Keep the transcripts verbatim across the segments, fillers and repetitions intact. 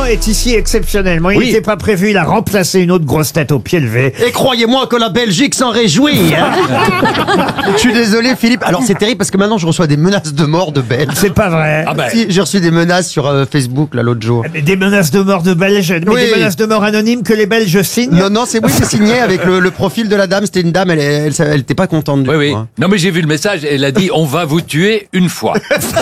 Beaugrand est ici exceptionnellement. Il Oui. n'était pas prévu, il a remplacé une autre grosse tête au pied levé. Et croyez-moi que la Belgique s'en réjouit. Hein. Je suis désolé, Philippe. Alors c'est terrible parce que maintenant je reçois des menaces de mort de Belges. C'est pas vrai. Ah ben, Si, j'ai reçu des menaces sur euh, Facebook là l'autre jour. Mais des menaces de mort de Belges, mais Oui. des menaces de mort anonymes que les Belges signent. Non, non, c'est oui, c'est signé avec le, le profil de la dame. C'était une dame, elle, elle, elle, elle était pas contente du oui, coup. oui. Hein. Non, mais j'ai vu le message. Elle a dit on va vous tuer une fois.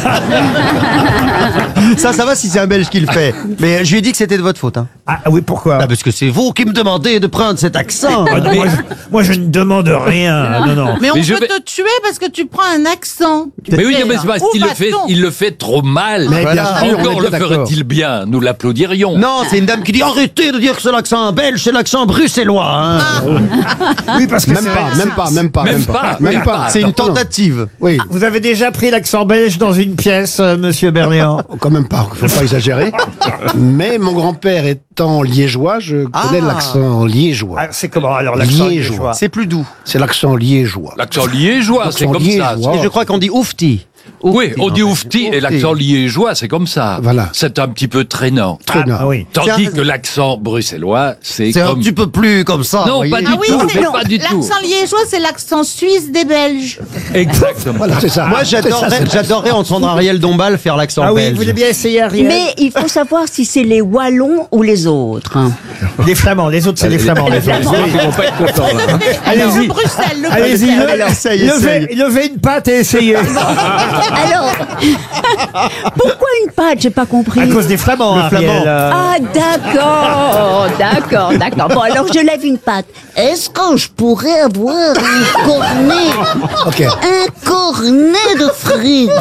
Ça, ça va si c'est un Belge qui le fait. Mais je lui ai dit que c'était de votre faute. Hein. Ah oui, pourquoi Ah, parce que c'est vous qui me demandez de prendre cet accent. Ah non, moi, je, moi, je ne demande rien. Non, non. Mais on Mais je peut vais- te tuer parce que tu prends un accent. Tu Mais oui, fais, non, mais c'est parce où qu'il le fait, va-t-on il le fait trop mal. Mais Voilà. bien sûr, on est Encore bien le d'accord. ferait-il bien. Nous l'applaudirions. Non, c'est une dame qui dit arrêtez de dire que c'est l'accent belge, c'est l'accent bruxellois. Hein. Oui, parce que Même c'est- pas, même pas, même pas, Même même pas, pas. même Même pas. pas. C'est une Non, non. tentative. Oui, Vous avez déjà pris l'accent belge dans une pièce, euh, monsieur Berléand? quand même pas, faut pas exagérer. Mais mon grand-père étant liégeois, je connais Ah. l'accent liégeois. Ah, c'est comment alors l'accent Liégeois. liégeois? C'est plus doux. C'est l'accent liégeois. L'accent liégeois, c'est L'accent comme ça. liégeois. Et je crois qu'on dit oufti. Oui, on dit oufti et Oufti. l'accent liégeois, c'est comme ça. Voilà. C'est un petit peu traînant. Traînant. Ah oui. Tandis C'est un- que l'accent bruxellois, c'est C'est un comme... petit peu plus comme ça. Non, voyez. pas du Ah oui, tout, c'est mais non. pas du tout. L'accent liégeois, c'est l'accent suisse des Belges. Exactement. Voilà, c'est ça. Moi, j'adorerais, j'adorerais entendre Ariel Dombal faire l'accent Ah oui, belge. vous voulez bien essayer, Ariel? Mais il faut savoir si c'est les Wallons ou les autres. Les Flamands, les autres, c'est les Flamands. les autres. Ils vont pas être contents, là. Allez-y. Le Bruxelles, le Allez-y, Bruxelles. le- essaye, levez, essaye. levez une patte et essayez. Alors, pourquoi une patte? J'ai pas compris. À cause des Flamands, Le Ariel. flamand. euh. Ah, d'accord, d'accord, d'accord. Bon, alors je lève une patte. Est-ce que je pourrais avoir un cornet, Ok. un cornet de frites?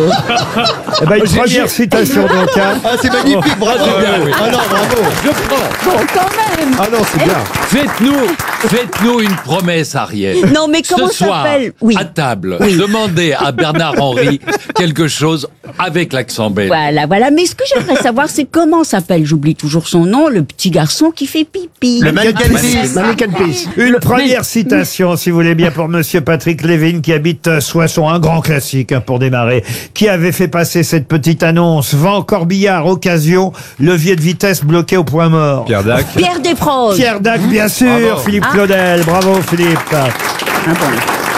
Eh ben, une première citation donc. Hein. Ah, c'est magnifique, bravo. Ah non, bravo. Je prends. Bon, quand même. Ah non, c'est bien. Faites-nous, faites-nous une promesse, Ariel. Non, mais comment Ce soir, s'appelle? Oui. à table, demandez à Bernard Henry quelque chose avec l'accent belge. Voilà, voilà. Mais ce que j'aimerais savoir, c'est comment s'appelle, j'oublie toujours son nom, le petit garçon qui fait pipi. Le mannequin Peace. Mannequin Peace. Une première citation, si vous voulez bien, pour monsieur Patrick Lévin, qui habite euh, Soissons, un grand classique hein, pour démarrer, qui avait fait passer cette petite annonce. Vent, corbillard, occasion, levier de vitesse bloqué au point mort. Pierre Dac. Pierre Desproges. Pierre Dac, bien sûr, Bravo. Philippe Ah. Claudel, bravo Philippe. Ah bon.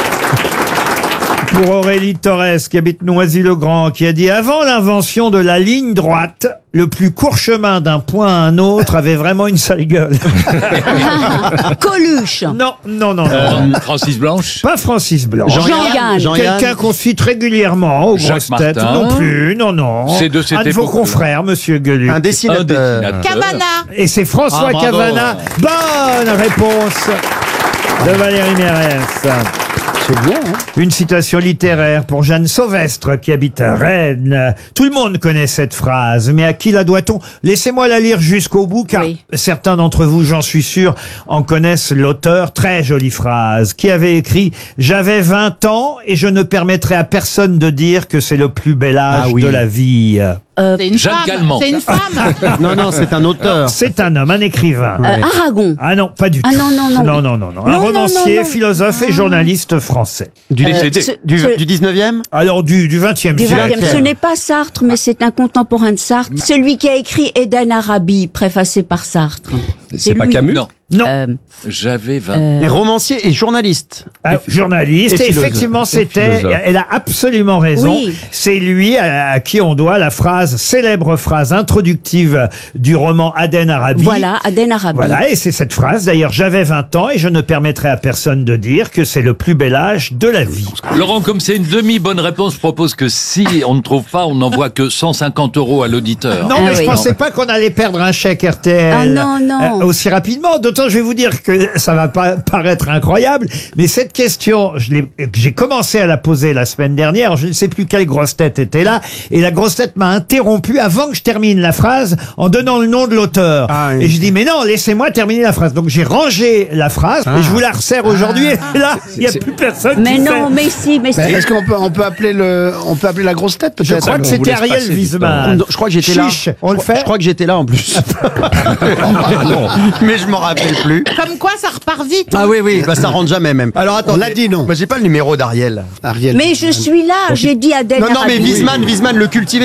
Pour Aurélie Torres, qui habite Noisy-le-Grand, qui a dit « Avant l'invention de la ligne droite, le plus court chemin d'un point à un autre avait vraiment une sale gueule. Coluche. » Non, non, non, non. Euh, Francis Blanche. Pas Francis Blanc. Jean-Yann. Jean-Yann. Quelqu'un qu'on cite régulièrement aux Jacques grosses têtes. Martin. Non plus, non, non. C'est de cette un de vos époque-là. confrères, monsieur Gueluc. Un Un dessinateur. dessinateur. Cavana. Et c'est François Ah, bravo. Cavana. Bonne réponse de Valérie Mérès. C'est bien, hein. Une citation littéraire pour Jeanne Sauvestre qui habite à Rennes. Tout le monde connaît cette phrase, mais à qui la doit-on? Laissez-moi la lire jusqu'au bout, car Oui. certains d'entre vous, j'en suis sûr, en connaissent l'auteur. Très jolie phrase. Qui avait écrit « J'avais vingt ans et je ne permettrai à personne de dire que c'est le plus bel âge Ah oui. de la vie. C'est une Jacques femme. Calment. C'est une femme. Non, non, c'est un » auteur. C'est un homme, un écrivain. Euh, Aragon. Ah non, pas du Ah tout. non, non, non. Non, non, non, non. Un Non, non, romancier, non, non. philosophe et journaliste français. Du, Euh, du, ce- du, ce- du dix-neuvième. Alors, du, du vingtième Du siècle. vingtième. Ce n'est pas Sartre, mais c'est un contemporain de Sartre. Celui qui a écrit Eden Arabi, préfacé par Sartre. C'est pas lui. Camus. Non. Non. Euh, J'avais vingt. euh, Et romancier et journaliste. Ah, journaliste, et et philosophe. effectivement, Et c'était, philosophe. elle a absolument raison. Oui. C'est lui à, à qui on doit la phrase, célèbre phrase introductive du roman Aden Arabi. voilà, Eden Arabi. Voilà, et c'est cette phrase, d'ailleurs, j'avais vingt ans et je ne permettrai à personne de dire que c'est le plus bel âge de la vie. Laurent, comme c'est une demi-bonne réponse, je propose que si on ne trouve pas, on n'envoie que cent cinquante euros à l'auditeur. Non, Ah mais je oui. pensais pas qu'on allait perdre un chèque R T L Ah non, non. euh, aussi rapidement. D'autant, je vais vous dire que ça va pas paraître incroyable, mais cette question, je l'ai, j'ai commencé à la poser la semaine dernière. Je ne sais plus quelle grosse tête était là, et la grosse tête m'a interrompu avant que je termine la phrase en donnant le nom de l'auteur. Ah oui. Et je dis mais non, laissez-moi terminer la phrase. Donc j'ai rangé la phrase et je vous la resserre aujourd'hui. Et là, il y a plus personne Mais qui non, fait. mais si, mais Ben, si. Est-ce qu'on peut, on peut appeler le, on peut appeler la grosse tête peut-être? Je crois que alors c'était Ariel Wiesmann. Je crois que j'étais là. Chiche, on le fait. Je crois que j'étais là en plus. Mais je m'en rappelle plus. Comme quoi, ça repart vite. Ah oui, oui, bah ça rentre jamais même. Alors attends, On l'a dit, non. Bah, j'ai pas le numéro d'Ariel. Ariel. Mais je suis là, j'ai dit Eden Non, non, mais Arabi. Wiesmann, Wiesmann, le cultivé.